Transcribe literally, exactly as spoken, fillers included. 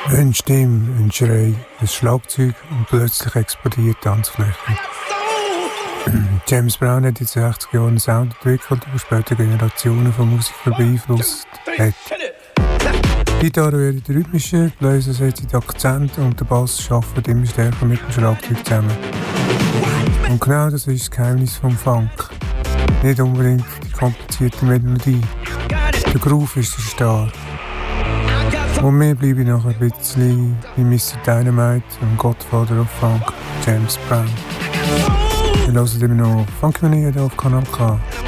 Eine Stimme, ein Schrei, ein Schlagzeug und plötzlich explodiert die Tanzfläche. James Brown hat in den sechziger Jahren einen Sound entwickelt, der später Generationen von Musikern beeinflusst hat. Die Gitarre wird rhythmischer, die Bläser setzen den Akzent und der Bass arbeitet immer stärker mit dem Schlagzeug zusammen. Und genau das ist das Geheimnis vom Funk. Nicht unbedingt die komplizierte Melodie. Der Groove ist der Star. Und mir bleibe ich noch ein bisschen wie Mister Dynamite und Godfather of Funk, James Brown. Wir hören immer noch Funky Mania auf Kanal K.